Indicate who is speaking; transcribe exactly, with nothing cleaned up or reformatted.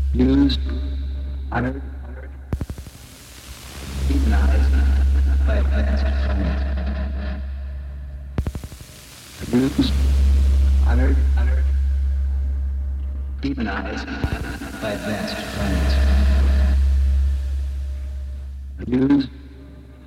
Speaker 1: used, honored, demonized by advanced science. Abused, honored, demonized by advanced science. Abused,